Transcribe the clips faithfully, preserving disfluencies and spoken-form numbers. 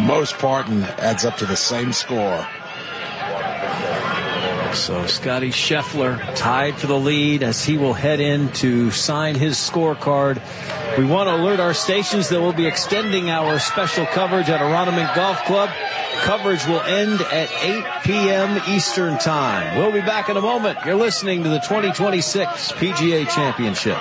most part and adds up to the same score. So Scotty Scheffler tied for the lead as he will head in to sign his scorecard. We want to alert our stations that we'll be extending our special coverage at Aronimink Golf Club. Coverage will end at eight p.m. Eastern Time. We'll be back in a moment. You're listening to the twenty twenty-six P G A Championship.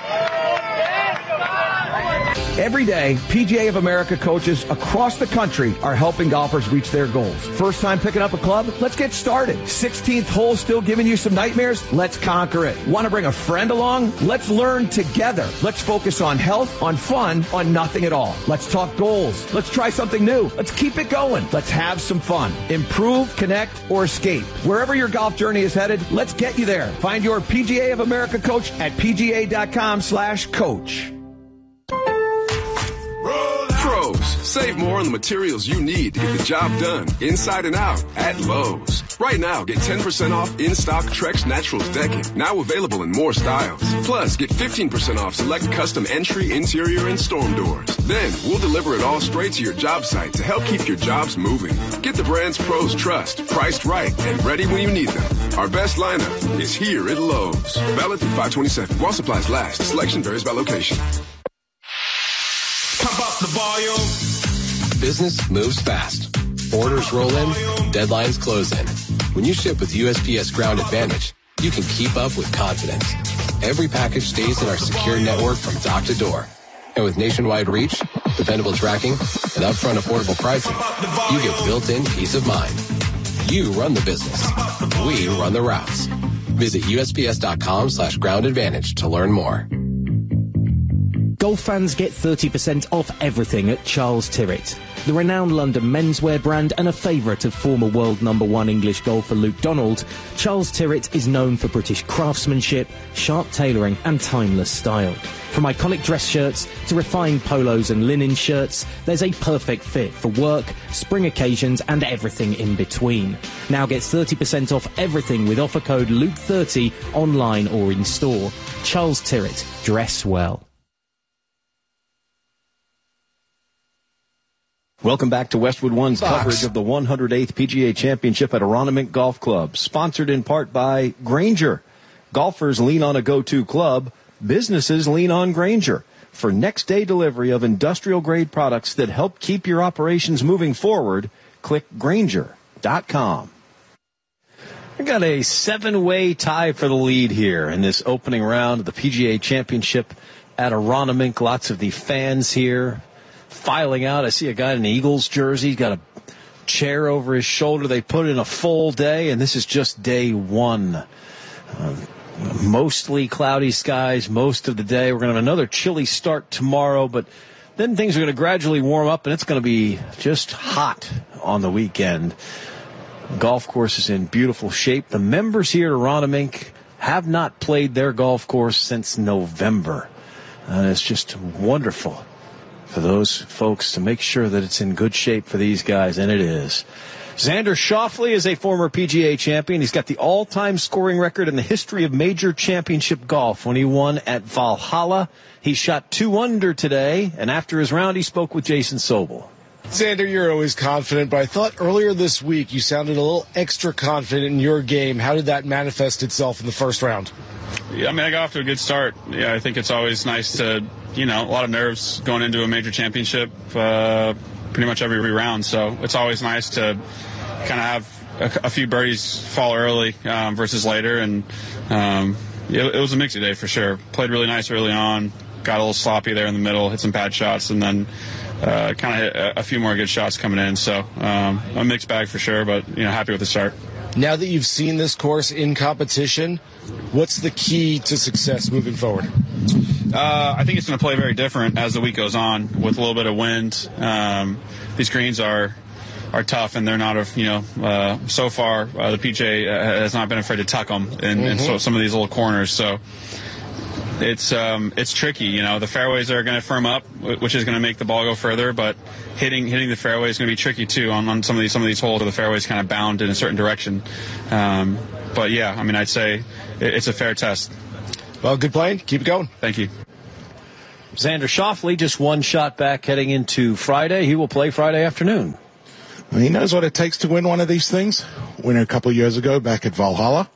Every day, P G A of America coaches across the country are helping golfers reach their goals. First time picking up a club? Let's get started. sixteenth hole still giving you some nightmares? Let's conquer it. Want to bring a friend along? Let's learn together. Let's focus on health, on fun, on nothing at all. Let's talk goals. Let's try something new. Let's keep it going. Let's have some fun. Improve, connect, or escape. Wherever your golf journey is headed, let's get you there. Find your P G A of America coach at pga.com slash coach. Pros, save more on the materials you need to get the job done, inside and out, at Lowe's. Right now, get ten percent off in-stock Trex Naturals decking, now available in more styles. Plus, get fifteen percent off select custom entry, interior, and storm doors. Then, we'll deliver it all straight to your job site to help keep your jobs moving. Get the brands pros trust, priced right, and ready when you need them. Our best lineup is here at Lowe's. Valid through five twenty-seven. While supplies last, selection varies by location. Pump up the volume. Business moves fast. Orders roll in, deadlines close in. When you ship with U S P S Ground Advantage, you can keep up with confidence. Every package stays in our secure network from dock to door. And with nationwide reach, dependable tracking, and upfront affordable pricing, you get built-in peace of mind. You run the business. We run the routes. Visit USPS.com slash ground advantage to learn more. Golf fans get thirty percent off everything at Charles Tyrwhitt. The renowned London menswear brand and a favourite of former world number one English golfer Luke Donald, Charles Tyrwhitt is known for British craftsmanship, sharp tailoring and timeless style. From iconic dress shirts to refined polos and linen shirts, there's a perfect fit for work, spring occasions and everything in between. Now get thirty percent off everything with offer code Luke thirty online or in store. Charles Tyrwhitt, dress well. Welcome back to Westwood One's Fox. coverage of the one hundred eighth P G A Championship at Aronimink Golf Club, sponsored in part by Grainger. Golfers lean on a go-to club. Businesses lean on Grainger for next-day delivery of industrial-grade products that help keep your operations moving forward. Click Grainger dot com. We got a seven-way tie for the lead here in this opening round of the P G A Championship at Aronimink. Lots of the fans here filing out. I see a guy in an Eagles jersey. He's got a chair over his shoulder. They put in a full day, and this is just day one. Uh, mostly cloudy skies most of the day. We're going to have another chilly start tomorrow, but then things are going to gradually warm up, and it's going to be just hot on the weekend. Golf course is in beautiful shape. The members here at Aronimink have not played their golf course since November, and it's just wonderful for those folks to make sure that it's in good shape for these guys, and it is. Xander Schauffele is a former P G A champion. He's got the all-time scoring record in the history of major championship golf when he won at Valhalla. He shot two under today, and after his round, he spoke with Jason Sobel. Xander, you're always confident, but I thought earlier this week you sounded a little extra confident in your game. How did that manifest itself in the first round? Yeah, I mean, I got off to a good start. Yeah, I think it's always nice to, you know, a lot of nerves going into a major championship uh, pretty much every round. So it's always nice to kind of have a, a few birdies fall early um, versus later. And um, it, it was a mixy day for sure. Played really nice early on, got a little sloppy there in the middle, hit some bad shots, and then uh, kind of hit a, a few more good shots coming in. So um, a mixed bag for sure, but, you know, happy with the start. Now that you've seen this course in competition, what's the key to success moving forward? Uh, I think it's going to play very different as the week goes on with a little bit of wind. Um, these greens are are tough, and they're not, a, you know, uh, so far uh, the P G A has not been afraid to tuck them in, mm-hmm. in so, some of these little corners. So it's um, it's tricky. You know, the fairways are going to firm up, which is going to make the ball go further, but hitting hitting the fairway is going to be tricky too on, on some of these some of these holes where the fairway's kind of bound in a certain direction. Um, but yeah, I mean, I'd say it, it's a fair test. Well, good playing. Keep it going. Thank you. Xander Schauffele just one shot back heading into Friday. He will play Friday afternoon. Well, he knows what it takes to win one of these things. Winner a couple of years ago back at Valhalla.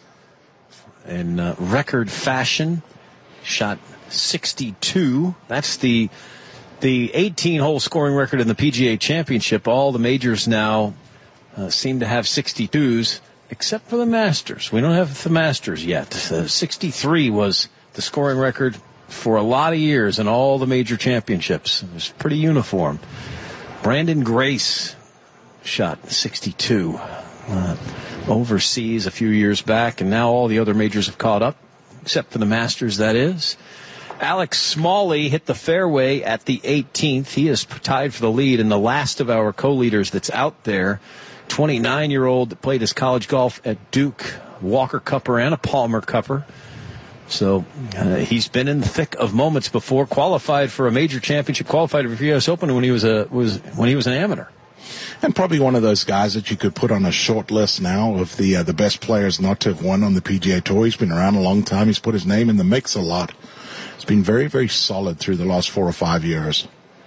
In uh, record fashion, shot sixty-two. That's the the eighteen-hole scoring record in the P G A Championship. All the majors now uh, seem to have sixty-twos, except for the Masters. We don't have the Masters yet. Uh, sixty-three was the scoring record for a lot of years in all the major championships. It was pretty uniform. Brandon Grace shot sixty-two uh, overseas a few years back, and now all the other majors have caught up, except for the Masters, that is. Alex Smalley hit the fairway at the eighteenth. He is tied for the lead, and the last of our co-leaders that's out there, twenty-nine-year-old that played his college golf at Duke, Walker Cupper and a Palmer Cupper. So uh, he's been in the thick of moments before. Qualified for a major championship, qualified for the U S Open when he was a was when he was an amateur. And probably one of those guys that you could put on a short list now of the uh, the best players not to have won on the P G A Tour. He's been around a long time. He's put his name in the mix a lot. He's been very, very solid through the last four or five years.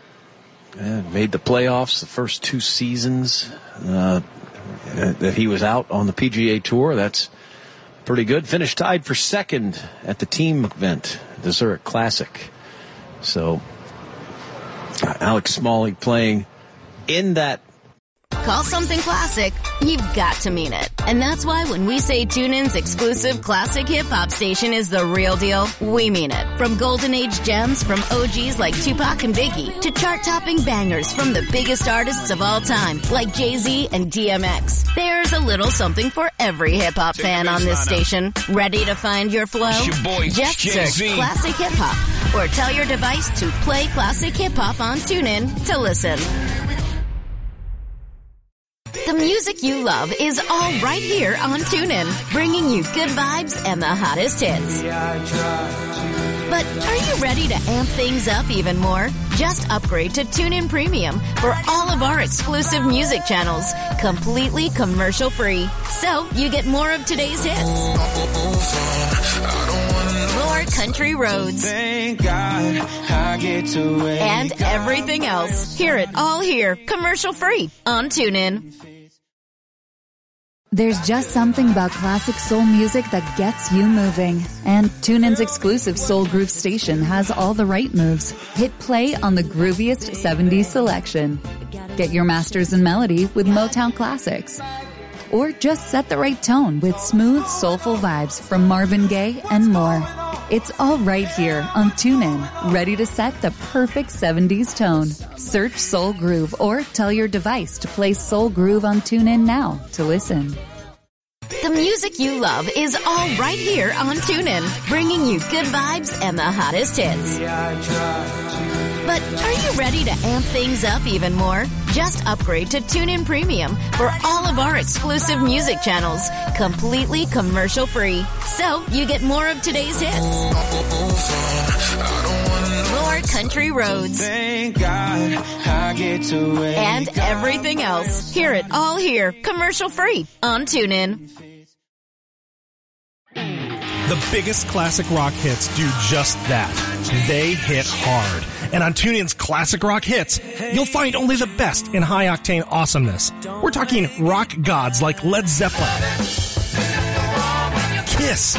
And made the playoffs the first two seasons uh, that he was out on the P G A Tour. That's pretty good. Finished tied for second at the team event, the Zurich Classic. So uh, Alex Smalley playing in that. Call something classic, you've got to mean it. And that's why when we say TuneIn's exclusive classic hip-hop station is the real deal, we mean it. From golden age gems from O Gs like Tupac and Biggie to chart-topping bangers from the biggest artists of all time like Jay-Z and D M X. There's a little something for every hip-hop fan on this station. Ready to find your flow? Your boy, Just Jay-Z. search Classic Hip-Hop or tell your device to play Classic Hip-Hop on TuneIn to listen. The music you love is all right here on TuneIn, bringing you good vibes and the hottest hits. But are you ready to amp things up even more? Just upgrade to TuneIn Premium for all of our exclusive music channels, completely commercial-free. So you get more of today's hits, more country roads, Thank God I get to wake and everything else. Hear it all here, commercial-free on TuneIn. There's just something about classic soul music that gets you moving. And TuneIn's exclusive Soul Groove station has all the right moves. Hit play on the grooviest seventies selection. Get your masters in melody with Motown classics. Or just set the right tone with smooth, soulful vibes from Marvin Gaye and more. It's all right here on TuneIn, ready to set the perfect seventies tone. Search Soul Groove or tell your device to play Soul Groove on TuneIn now to listen. The music you love is all right here on TuneIn, bringing you good vibes and the hottest hits. But are you ready to amp things up even more? Just upgrade to TuneIn Premium for all of our exclusive music channels, completely commercial-free. So you get more of today's hits, more country roads, Thank God I get to wake and everything else. Hear it all here, commercial-free on TuneIn. The biggest classic rock hits do just that. They hit hard. And on TuneIn's Classic Rock Hits, you'll find only the best in high-octane awesomeness. We're talking rock gods like Led Zeppelin, Kiss,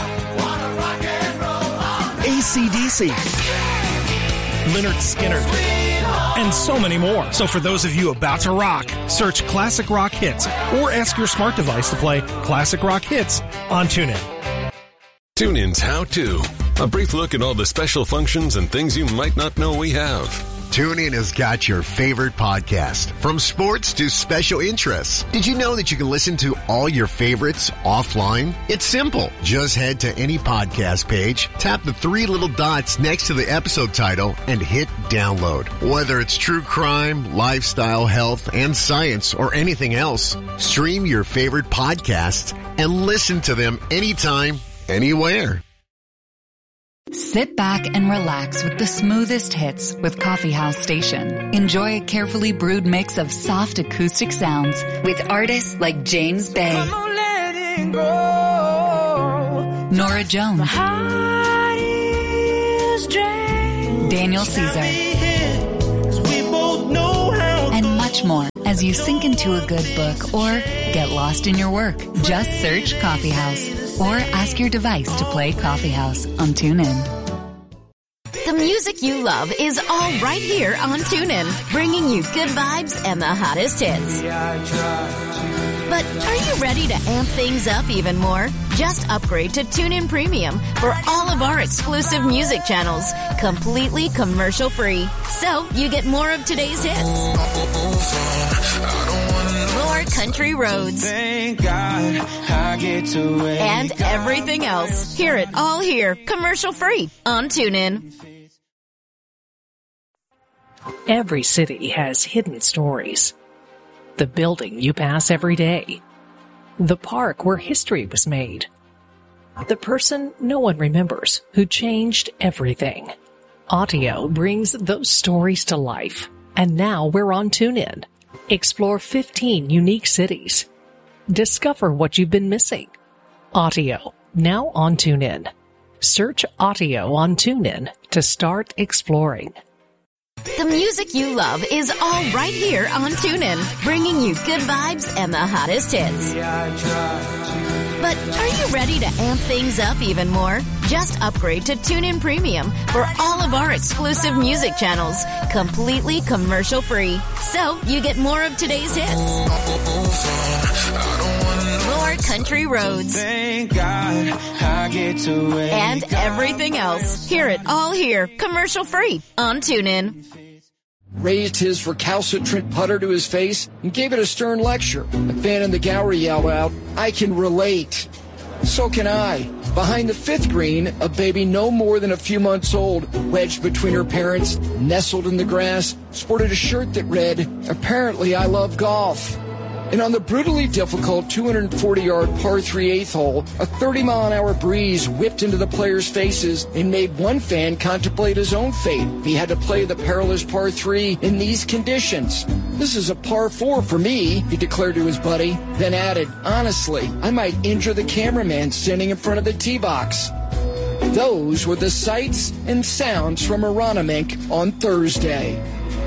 A C D C, Lynyrd Skynyrd, and so many more. So for those of you about to rock, search Classic Rock Hits or ask your smart device to play Classic Rock Hits on TuneIn. TuneIn's How To. A brief look at all the special functions and things you might not know we have. TuneIn has got your favorite podcast, from sports to special interests. Did you know that you can listen to all your favorites offline? It's simple. Just head to any podcast page, tap the three little dots next to the episode title, and hit download. Whether it's true crime, lifestyle, health, and science, or anything else, stream your favorite podcasts and listen to them anytime, anywhere. Sit back and relax with the smoothest hits with Coffee House Station. Enjoy a carefully brewed mix of soft acoustic sounds with artists like James Bay, Nora Jones, Daniel Caesar, and much more as you sink into a good book or get lost in your work. Just search Coffee House or ask your device to play Coffee House on TuneIn. The music you love is all right here on TuneIn, bringing you good vibes and the hottest hits. But are you ready to amp things up even more? Just upgrade to TuneIn Premium for all of our exclusive music channels, completely commercial-free. So you get more of today's hits, more country roads, Thank God I get to wake and everything else. Hear it all here, commercial-free on TuneIn. Every city has hidden stories. The building you pass every day. The park where history was made. The person no one remembers who changed everything. Audio brings those stories to life. And now we're on TuneIn. Explore fifteen unique cities. Discover what you've been missing. Audio, now on TuneIn. Search Audio on TuneIn to start exploring. The music you love is all right here on TuneIn, bringing you good vibes and the hottest hits. But are you ready to amp things up even more? Just upgrade to TuneIn Premium for all of our exclusive music channels, completely commercial-free. So you get more of today's hits, more country roads, Thank God I get to wake and everything else. Hear it all here, commercial-free on TuneIn. Raised his recalcitrant putter to his face and gave it a stern lecture. A fan in the gallery yelled out, "I can relate." So can I. Behind the fifth green, a baby no more than a few months old, wedged between her parents, nestled in the grass, sported a shirt that read, "Apparently I love golf." And on the brutally difficult two hundred forty yard par three eighth hole, a thirty mile an hour breeze whipped into the players' faces and made one fan contemplate his own fate. He had to play the perilous par three in these conditions. "This is a par four for me," he declared to his buddy, then added, "Honestly, I might injure the cameraman standing in front of the tee box." Those were the sights and sounds from Aronimink on Thursday.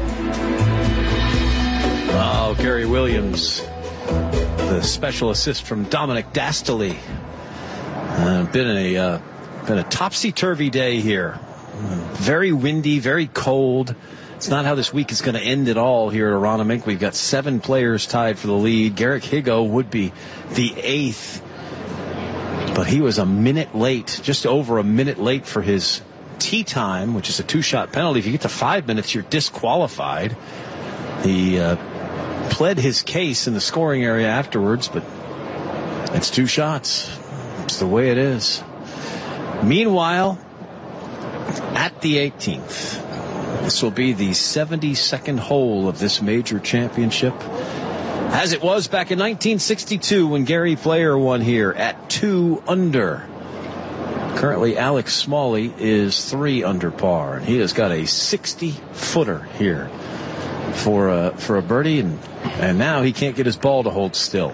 Oh, Gary Williams. The special assist from Dominic Dastily. Uh, been a uh, been a topsy-turvy day here. Very windy, very cold. It's not how this week is going to end at all here at Aronimink. We've got seven players tied for the lead. Garrick Higo would be the eighth, but he was a minute late, just over a minute late for his tee time, which is a two-shot penalty. If you get to five minutes, you're disqualified. He uh, pled his case in the scoring area afterwards, but it's two shots. It's the way it is. Meanwhile, at the eighteenth, this will be the seventy-second hole of this major championship, as it was back in nineteen sixty-two when Gary Player won here at two under. Currently, Alex Smalley is three under par, and he has got a sixty-footer here for a, for a birdie, and, and now he can't get his ball to hold still.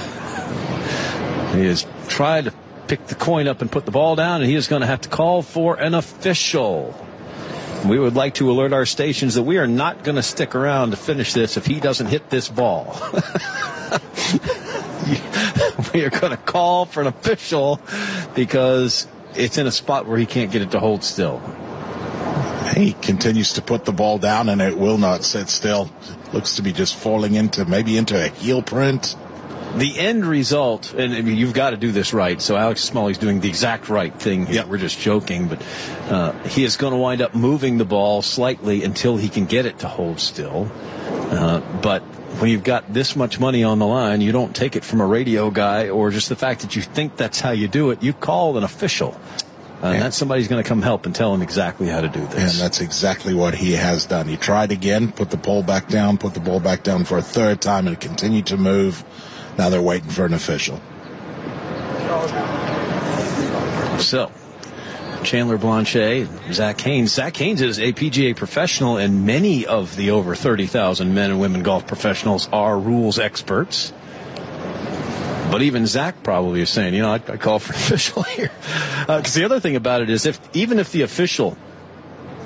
He has tried to pick the coin up and put the ball down, and he is going to have to call for an official. We would like to alert our stations that we are not going to stick around to finish this if he doesn't hit this ball. We are going to call for an official because it's in a spot where he can't get it to hold still. He continues to put the ball down, and it will not sit still. Looks to be just falling into maybe into a heel print. The end result, and I mean, you've got to do this right, so Alex Smalley's doing the exact right thing here. Yep. We're just joking, but uh, he is going to wind up moving the ball slightly until he can get it to hold still. Uh, but when you've got this much money on the line, you don't take it from a radio guy or just the fact that you think that's how you do it. You call an official. Uh, and that somebody's going to come help and tell him exactly how to do this. And that's exactly what he has done. He tried again, put the ball back down, put the ball back down for a third time, and it continued to move. Now they're waiting for an official. So, Chandler Blanchet, Zach Haynes. Zach Haynes is a P G A professional, and many of the over thirty thousand men and women golf professionals are rules experts. But even Zach probably is saying, you know, I'd, I'd call for an official here. Because uh, the other thing about it is, if even if the official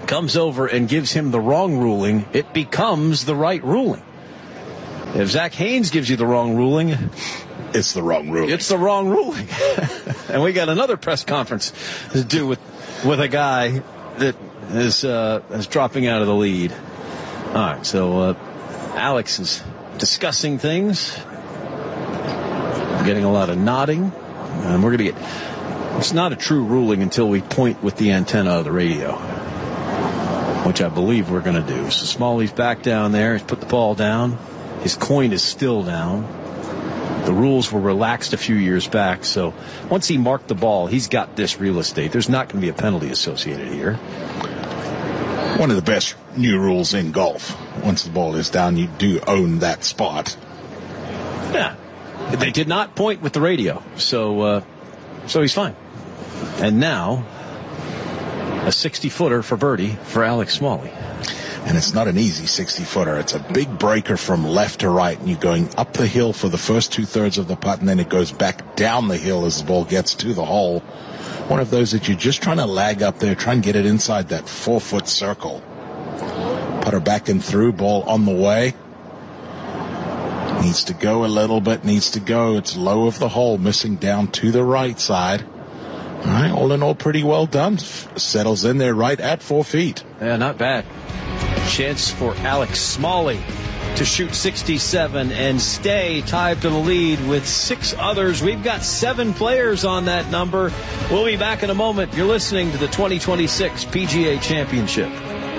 comes over and gives him the wrong ruling, it becomes the right ruling. If Zach Haynes gives you the wrong ruling, it's the wrong ruling. It's the wrong ruling. And we got another press conference to do with with a guy that is uh, is dropping out of the lead. All right, so uh, Alex is discussing things, getting a lot of nodding, and we're going to get. It's not a true ruling until we point with the antenna of the radio, which I believe we're going to do. So Smalley's back down there. He's put the ball down. His coin is still down. The rules were relaxed a few years back, so once he marked the ball, he's got this real estate. There's not going to be a penalty associated here. One of the best new rules in golf. Once the ball is down, you do own that spot. Yeah. They did not point with the radio, so uh, so he's fine. And now, a sixty-footer for birdie for Alex Smalley. And it's not an easy sixty-footer. It's a big breaker from left to right, and you're going up the hill for the first two-thirds of the putt, and then it goes back down the hill as the ball gets to the hole. One of those that you're just trying to lag up there, try and get it inside that four-foot circle. Putter back and through, ball on the way. Needs to go a little bit, needs to go. It's low of the hole, missing down to the right side. All right, all in all, pretty well done. Settles in there right at four feet. Yeah, not bad. Chance for Alex Smalley to shoot sixty-seven and stay tied to the lead with six others. We've got seven players on that number. We'll be back in a moment. You're listening to the twenty twenty-six P G A Championship.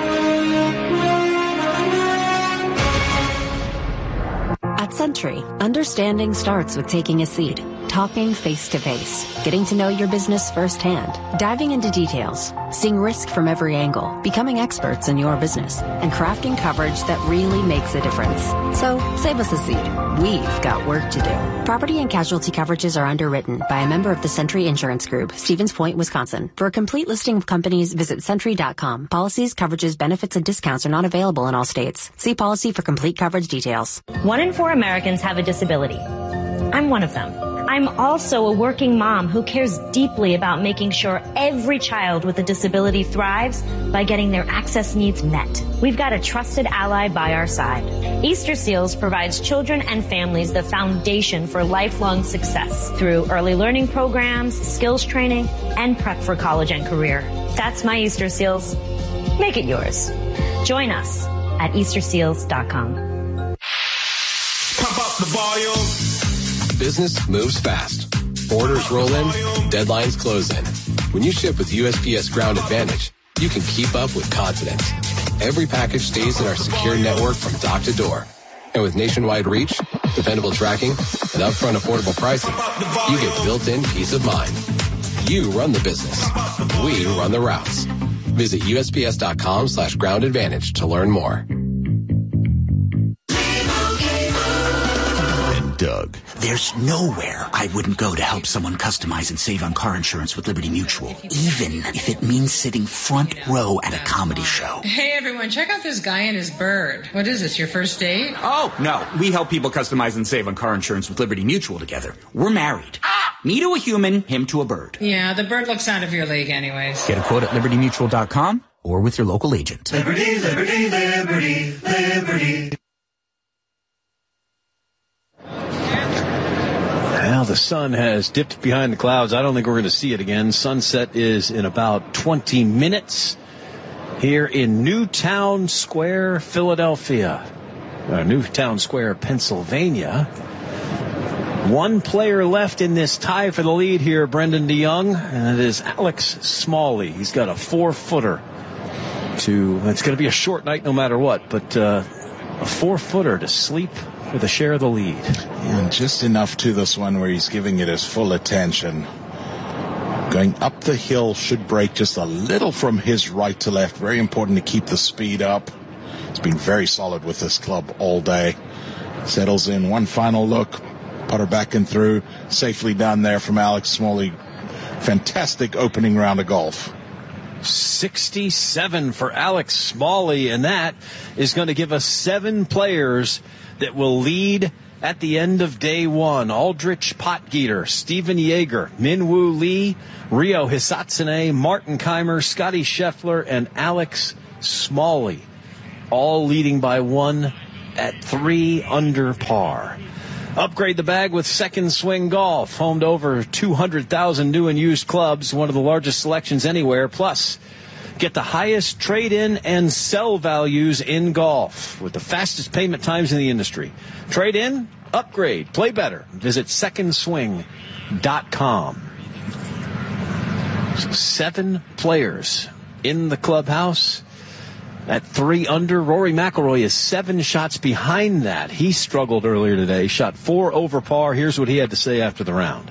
At Century, understanding starts with taking a seat, talking face-to-face, getting to know your business firsthand, diving into details, seeing risk from every angle, becoming experts in your business, and crafting coverage that really makes a difference. So, save us a seat. We've got work to do. Property and casualty coverages are underwritten by a member of the Century Insurance Group, Stevens Point, Wisconsin. For a complete listing of companies, visit Century dot com. Policies, coverages, benefits, and discounts are not available in all states. See policy for complete coverage details. One in four Americans have a disability. I'm one of them. I'm also a working mom who cares deeply about making sure every child with a disability thrives by getting their access needs met. We've got a trusted ally by our side. Easter Seals provides children and families the foundation for lifelong success through early learning programs, skills training, and prep for college and career. That's my Easter Seals. Make it yours. Join us at Easter Seals dot com. Pump up the volume. Business moves fast. Orders roll in, deadlines close in. When you ship with U S P S Ground Advantage, you can keep up with confidence. Every package stays in our secure network from dock to door. And with nationwide reach, dependable tracking, and upfront affordable pricing, you get built-in peace of mind. You run the business. We run the routes. Visit U S P S dot com slash ground advantage to learn more. Doug. There's nowhere I wouldn't go to help someone customize and save on car insurance with Liberty Mutual, even if it means sitting front row at a comedy show. Hey everyone, check out this guy and his bird. What is this, your first date? Oh, no. We help people customize and save on car insurance with Liberty Mutual together. We're married. Me to a human, him to a bird. Yeah, the bird looks out of your league anyways. Get a quote at Liberty Mutual dot com or with your local agent. Liberty, liberty, liberty, liberty. Well, the sun has dipped behind the clouds. I don't think we're going to see it again. Sunset is in about twenty minutes here in Newtown Square, Philadelphia. Uh, Newtown Square, Pennsylvania. One player left in this tie for the lead here, Brendan DeYoung, and it is Alex Smalley. He's got a four-footer to, it's going to be a short night no matter what, but uh, a four-footer to sleep with a share of the lead. And just enough to this one where he's giving it his full attention. Going up the hill should break just a little from his right to left. Very important to keep the speed up. He's been very solid with this club all day. Settles in. One final look. Putter back and through. Safely done there from Alex Smalley. Fantastic opening round of golf. sixty-seven for Alex Smalley, and that is going to give us seven players that will lead at the end of day one. Aldrich Potgieter, Steven Yeager, Minwoo Lee, Ryo Hisatsune, Martin Keimer, Scotty Scheffler, and Alex Smalley, all leading by one at three under par. Upgrade the bag with Second Swing Golf, home to over two hundred thousand new and used clubs, one of the largest selections anywhere. Plus, get the highest trade-in and sell values in golf with the fastest payment times in the industry. Trade-in, upgrade, play better. Visit second swing dot com. So seven players in the clubhouse at three under. Rory McIlroy is seven shots behind that. He struggled earlier today, shot four over par. Here's what he had to say after the round.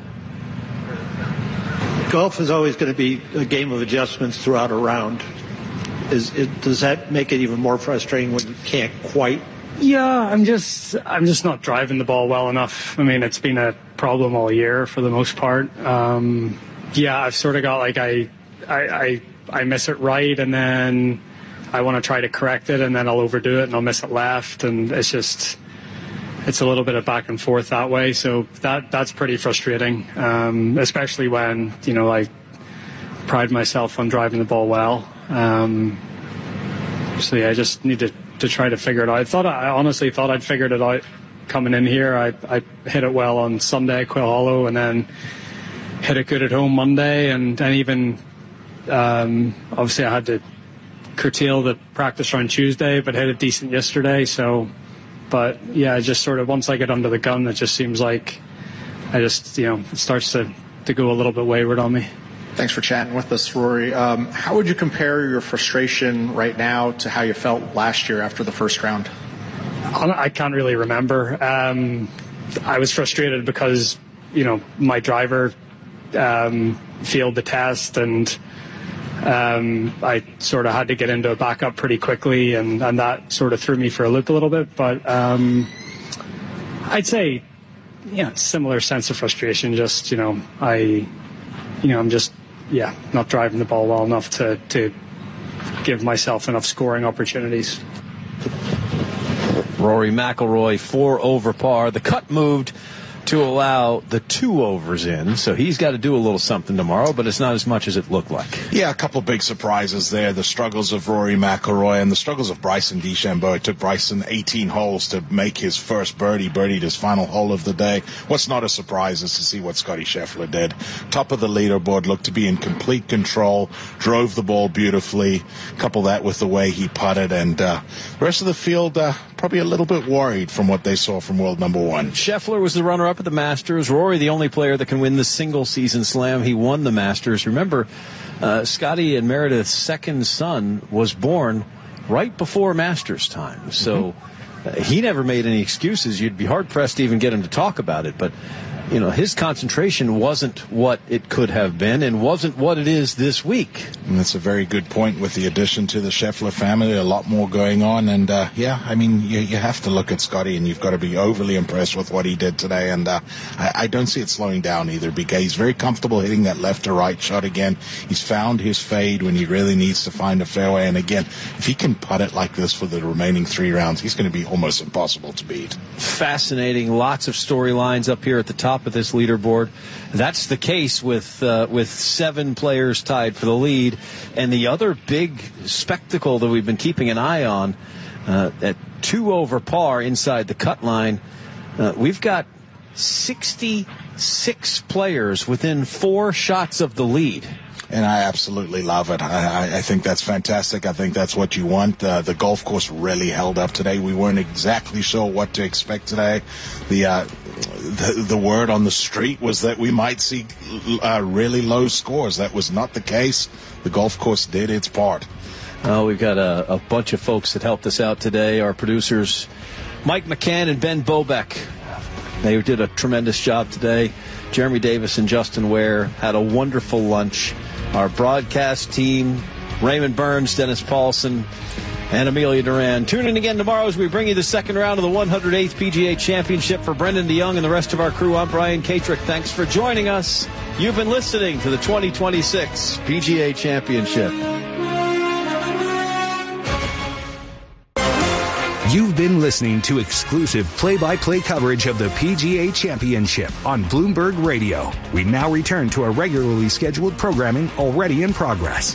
Golf is always going to be a game of adjustments throughout a round. Is it, does that make it even more frustrating when you can't quite? Yeah, I'm just I'm just not driving the ball well enough. I mean, it's been a problem all year for the most part. Um, yeah, I've sort of got like I, I I I miss it right, and then I want to try to correct it, and then I'll overdo it, and I'll miss it left, and it's just it's a little bit of back and forth that way. So that that's pretty frustrating, um, especially when, you know, I pride myself on driving the ball well. Um, so yeah, I just need to, to try to figure it out. I thought I honestly thought I'd figured it out coming in here. I I hit it well on Sunday, Quail Hollow, and then hit it good at home Monday, and and even um, obviously I had to curtail the practice round Tuesday, but hit it decent yesterday. So, but yeah, just sort of once I get under the gun, it just seems like I just, you know, it starts to, to go a little bit wayward on me. Thanks for chatting with us, Rory. Um, how would you compare your frustration right now to how you felt last year after the first round? I can't really remember. Um, I was frustrated because, you know, my driver um, failed the test, and Um, I sort of had to get into a backup pretty quickly, and, and that sort of threw me for a loop a little bit. But um, I'd say, yeah, similar sense of frustration. Just, you know, I, you know, I'm just, yeah, not driving the ball well enough to, to give myself enough scoring opportunities. Rory McIlroy, four over par. The cut moved to allow the two overs in, so he's got to do a little something tomorrow, but it's not as much as it looked like. Yeah, a couple of big surprises there. The struggles of Rory McIlroy and the struggles of Bryson DeChambeau. It took Bryson eighteen holes to make his first birdie, birdied his final hole of the day. What's not a surprise is to see what Scotty Scheffler did. Top of the leaderboard, looked to be in complete control, drove the ball beautifully, couple that with the way he putted, and uh, the rest of the field uh, probably a little bit worried from what they saw from world number one. Scheffler was the runner-up at the Masters. Rory, the only player that can win the single-season slam. He won the Masters. Remember, uh, Scotty and Meredith's second son was born right before Masters time. So mm-hmm. uh, he never made any excuses. You'd be hard-pressed to even get him to talk about it. But, you know, his concentration wasn't what it could have been and wasn't what it is this week. And that's a very good point with the addition to the Scheffler family. A lot more going on. And, uh, yeah, I mean, you, you have to look at Scotty, and you've got to be overly impressed with what he did today. And uh, I, I don't see it slowing down either, because he's very comfortable hitting that left to right shot again. He's found his fade when he really needs to find a fairway. And, again, if he can putt it like this for the remaining three rounds, he's going to be almost impossible to beat. Fascinating. Lots of storylines up here at the top of this leaderboard. That's the case with uh, with seven players tied for the lead. And the other big spectacle that we've been keeping an eye on, uh, at two over par inside the cut line, uh, we've got sixty-six players within four shots of the lead. And I absolutely love it. I, I think that's fantastic. I think that's what you want. Uh, the golf course really held up today. We weren't exactly sure what to expect today. The uh, the, the word on the street was that we might see uh, really low scores. That was not the case. The golf course did its part. Oh, we've got a, a bunch of folks that helped us out today. Our producers, Mike McCann and Ben Bobeck. They did a tremendous job today. Jeremy Davis and Justin Ware had a wonderful lunch. Our broadcast team, Raymond Burns, Dennis Paulson, and Amelia Duran. Tune in again tomorrow as we bring you the second round of the one hundred eighth P G A Championship. For Brendan DeYoung and the rest of our crew, I'm Brian Katrick. Thanks for joining us. You've been listening to the twenty twenty-six P G A Championship. You've been listening to exclusive play-by-play coverage of the P G A Championship on Bloomberg Radio. We now return to our regularly scheduled programming already in progress.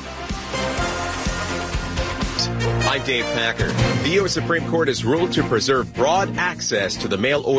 I'm Dave Packer. The U S Supreme Court has ruled to preserve broad access to the mail order